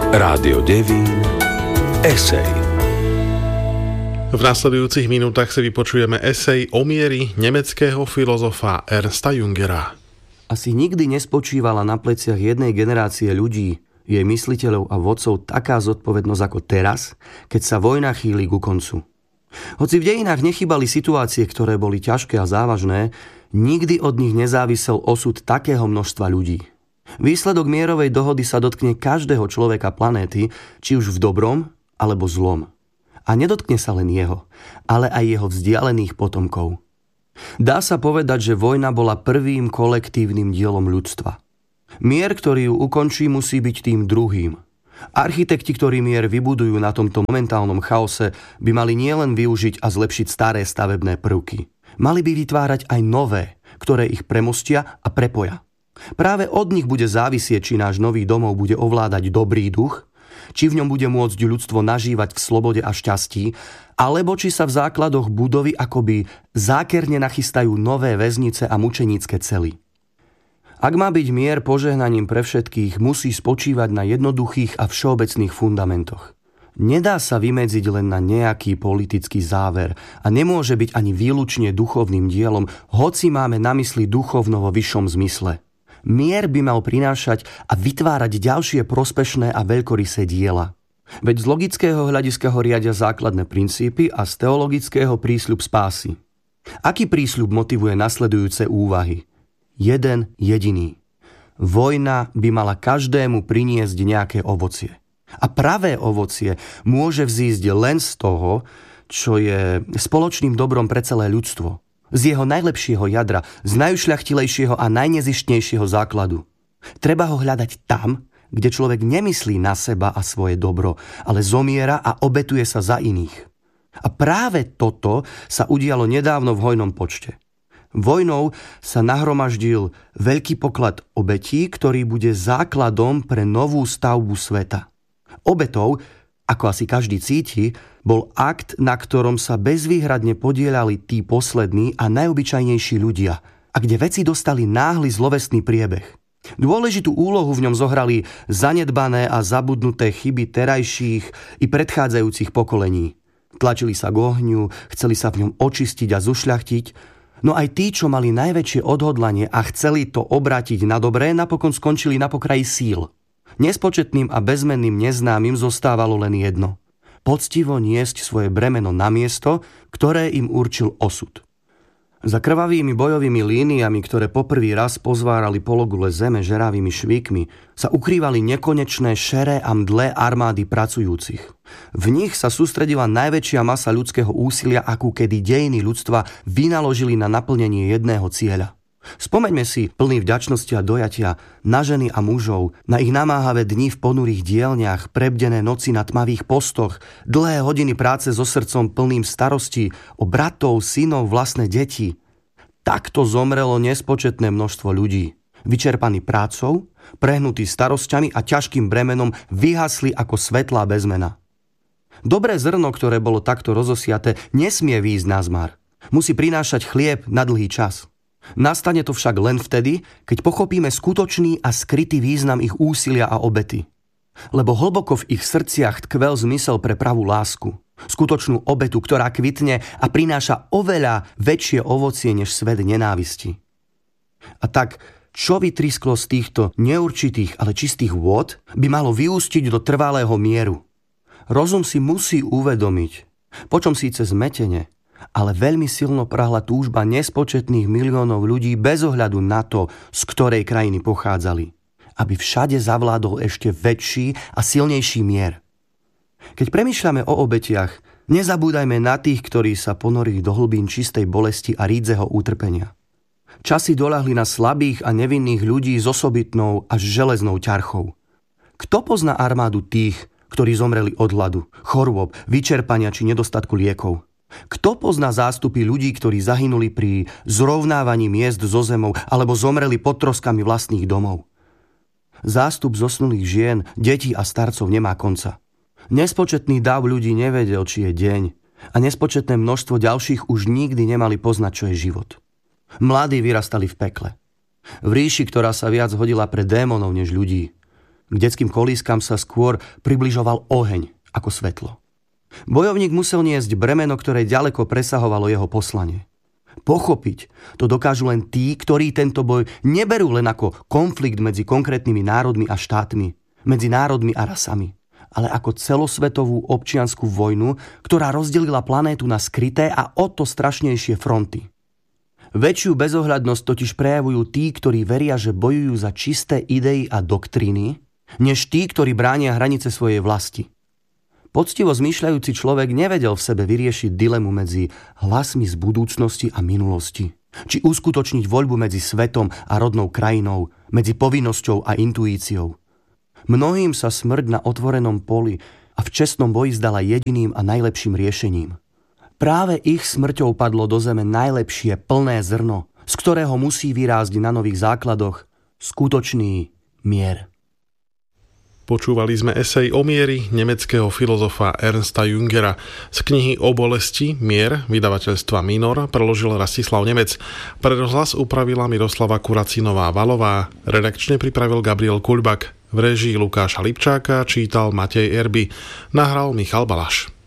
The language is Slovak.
Rádio Devín esej. V nasledujúcich minútach si vypočujeme esej o mieri nemeckého filozofa Ernsta Jüngera. Asi nikdy nespočívala na pleciach jednej generácie ľudí, jej mysliteľov a vodcov taká zodpovednosť ako teraz, keď sa vojna chýli ku koncu. Hoci v dejinách nechýbali situácie, ktoré boli ťažké a závažné, nikdy od nich nezávisel osud takého množstva ľudí. Výsledok mierovej dohody sa dotkne každého človeka planéty, či už v dobrom alebo zlom. A nedotkne sa len jeho, ale aj jeho vzdialených potomkov. Dá sa povedať, že vojna bola prvým kolektívnym dielom ľudstva. Mier, ktorý ju ukončí, musí byť tým druhým. Architekti, ktorí mier vybudujú na tomto momentálnom chaose, by mali nielen využiť a zlepšiť staré stavebné prvky. Mali by vytvárať aj nové, ktoré ich premostia a prepoja. Práve od nich bude závisieť, či náš nový domov bude ovládať dobrý duch, či v ňom bude môcť ľudstvo nažívať v slobode a šťastí, alebo či sa v základoch budovy akoby zákerne nachystajú nové väznice a mučenícke cely. Ak má byť mier požehnaním pre všetkých, musí spočívať na jednoduchých a všeobecných fundamentoch. Nedá sa vymedziť len na nejaký politický záver a nemôže byť ani výlučne duchovným dielom, hoci máme na mysli duchovno vo vyššom zmysle. Mier by mal prinášať a vytvárať ďalšie prospešné a veľkorysé diela. Veď z logického hľadiska ho riadia základné princípy a z teologického prísľub spásy. Aký prísľub motivuje nasledujúce úvahy? Jeden jediný. Vojna by mala každému priniesť nejaké ovocie. A pravé ovocie môže vzísť len z toho, čo je spoločným dobrom pre celé ľudstvo. Z jeho najlepšieho jadra, z najušľachtilejšieho a najnezištnejšieho základu. Treba ho hľadať tam, kde človek nemyslí na seba a svoje dobro, ale zomiera a obetuje sa za iných. A práve toto sa udialo nedávno v hojnom počte. Vojnou sa nahromaždil veľký poklad obetí, ktorý bude základom pre novú stavbu sveta. Obetou, ako asi každý cíti, bol akt, na ktorom sa bezvýhradne podieľali tí poslední a najobyčajnejší ľudia a kde veci dostali náhly zlovestný priebeh. Dôležitú úlohu v ňom zohrali zanedbané a zabudnuté chyby terajších i predchádzajúcich pokolení. Tlačili sa k ohňu, chceli sa v ňom očistiť a zušľachtiť. No aj tí, čo mali najväčšie odhodlanie a chceli to obrátiť na dobré, napokon skončili na pokraji síl. Nespočetným a bezmenným neznámym zostávalo len jedno. Poctivo niesť svoje bremeno na miesto, ktoré im určil osud. Za krvavými bojovými líniami, ktoré poprvý raz pozvárali pologule zeme žeravými švíkmi, sa ukrývali nekonečné šeré a mdlé armády pracujúcich. V nich sa sústredila najväčšia masa ľudského úsilia, akú kedy dejiny ľudstva vynaložili na naplnenie jedného cieľa. Spomeňme si, plný vďačnosti a dojatia, na ženy a mužov, na ich namáhavé dni v ponurých dielniach, prebdené noci na tmavých postoch, dlhé hodiny práce so srdcom plným starostí o bratov, synov, vlastné deti. Takto zomrelo nespočetné množstvo ľudí. Vyčerpaní prácou, prehnutí starosťami a ťažkým bremenom vyhasli ako svetlá bezmena. Dobré zrno, ktoré bolo takto rozosiaté, nesmie výjsť na zmar. Musí prinášať chlieb na dlhý čas. Nastane to však len vtedy, keď pochopíme skutočný a skrytý význam ich úsilia a obety. Lebo hlboko v ich srdciach tkvel zmysel pre pravú lásku. Skutočnú obetu, ktorá kvitne a prináša oveľa väčšie ovocie než svet nenávisti. A tak, čo vytrisklo z týchto neurčitých, ale čistých vôd, by malo vyústiť do trvalého mieru. Rozum si musí uvedomiť, počom síce zmetene, ale veľmi silno prahla túžba nespočetných miliónov ľudí bez ohľadu na to, z ktorej krajiny pochádzali, aby všade zavládol ešte väčší a silnejší mier. Keď premýšľame o obetiach, nezabúdajme na tých, ktorí sa ponorili do hlbín čistej bolesti a rídzeho utrpenia. Časy doľahli na slabých a nevinných ľudí s osobitnou až železnou ťarchou. Kto pozná armádu tých, ktorí zomreli od hladu, chorôb, vyčerpania či nedostatku liekov? Kto pozná zástupy ľudí, ktorí zahynuli pri zrovnávaní miest so zemou alebo zomreli pod troskami vlastných domov? Zástup zosnulých žien, detí a starcov nemá konca. Nespočetný dáv ľudí nevedel, či je deň, a nespočetné množstvo ďalších už nikdy nemali poznať, čo je život. Mladí vyrastali v pekle. V ríši, ktorá sa viac hodila pre démonov než ľudí. K detským kolískam sa skôr približoval oheň ako svetlo. Bojovník musel niesť bremeno, ktoré ďaleko presahovalo jeho poslanie. Pochopiť to dokážu len tí, ktorí tento boj neberú len ako konflikt medzi konkrétnymi národmi a štátmi, medzi národmi a rasami, ale ako celosvetovú občiansku vojnu, ktorá rozdelila planétu na skryté a o to strašnejšie fronty. Väčšiu bezohľadnosť totiž prejavujú tí, ktorí veria, že bojujú za čisté idei a doktríny, než tí, ktorí bránia hranice svojej vlasti. Poctivo zmýšľajúci človek nevedel v sebe vyriešiť dilemu medzi hlasmi z budúcnosti a minulosti, či uskutočniť voľbu medzi svetom a rodnou krajinou, medzi povinnosťou a intuíciou. Mnohým sa smrť na otvorenom poli a v čestnom boji zdala jediným a najlepším riešením. Práve ich smrťou padlo do zeme najlepšie plné zrno, z ktorého musí vyrásť na nových základoch skutočný mier. Počúvali sme esej o mieri nemeckého filozofa Ernsta Jüngera. Z knihy O bolesti mier vydavateľstva Minor preložil Rastislav Nemec. Pre rozhlas upravila Miroslava Kuracinová-Valová. Redakčne pripravil Gabriel Kuľbak. V réžii Lukáša Lipčáka čítal Matej Erby. Nahral Michal Balaš.